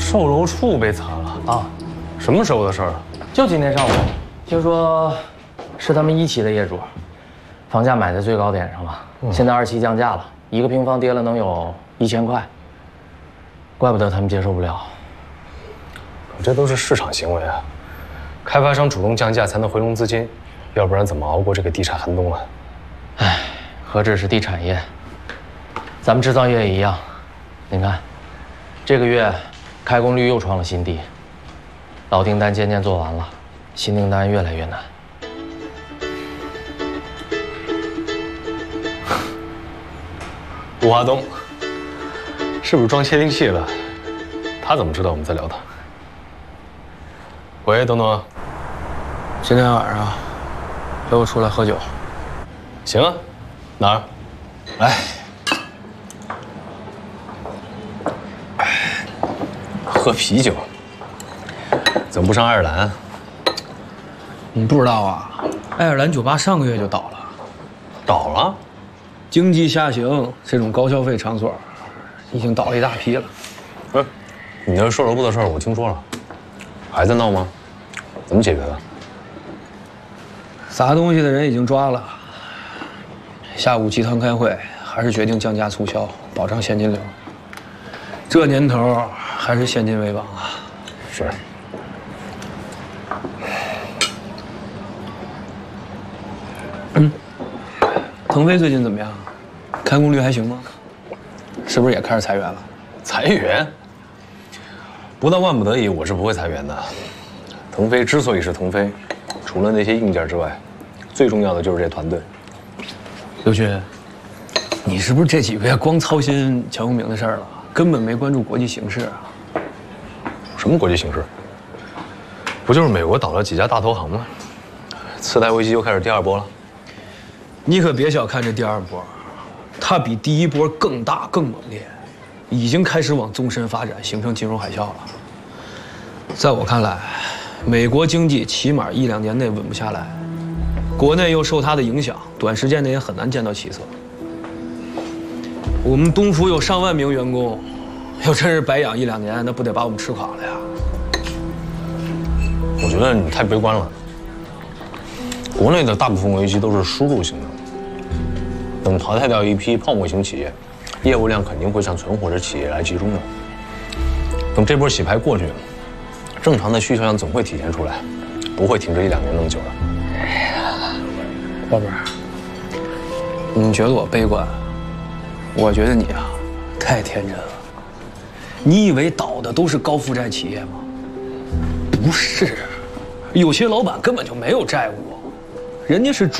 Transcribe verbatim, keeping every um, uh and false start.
售楼处被砸了啊？什么时候的事儿啊？ 就今天上午，听说是他们一期的业主，房价买在最高点上了，嗯、现在二期降价了，一个平方跌了能有一千块，怪不得他们接受不了。 这都是市场行为啊，开发商主动降价才能回笼资金，要不然怎么熬过这个地产寒冬啊？ 唉，何止是地产业，咱们制造业也一样。您看，这个月开工率又创了新低，老订单渐渐做完了，新订单越来越难。 吴华东，是不是装窃听器了？他怎么知道我们在聊他？喂，东东， 今天晚上陪我出来喝酒。 行啊，哪儿？来。喝啤酒，怎么不上爱尔兰？ 你不知道啊，爱尔兰酒吧上个月就倒了。 倒了？ 经济下行，这种高消费场所已经倒了一大批了。 不是，你那售楼部的事儿我听说了，还在闹吗？怎么解决的？ 砸东西的人已经抓了。下午集团开会，还是决定降价促销，保障现金流。这年头还是现金为王啊。 是。 嗯，腾飞最近怎么样？开工率还行吗？是不是也开始裁员了？ 裁员？不到万不得已，我是不会裁员的。腾飞之所以是腾飞，除了那些硬件之外，最重要的就是这团队。 刘军，你是不是这几个月光操心乔永明的事儿了，根本没关注国际形势啊？ 什么国际形势？不就是美国倒了几家大投行吗？次贷危机又开始第二波了。 你可别小看这第二波，它比第一波更大更猛烈，已经开始往纵深发展，形成金融海啸了。在我看来，美国经济起码一两年内稳不下来，国内又受它的影响，短时间内也很难见到起色。我们东孚有上万名员工，要真是白养一两年，那不得把我们吃垮了呀？ 我觉得你太悲观了。国内的大部分危机都是输入型的，等淘汰掉一批泡沫型企业，业务量肯定会向存活的企业来集中的。等这波洗牌过去，正常的需求量总会体现出来，不会停滞一两年那么久的。 哎呀，宝贝儿，你觉得我悲观？我觉得你啊，太天真了。你以为倒的都是高负债企业吗？不是，有些老板根本就没有债务，人家是主。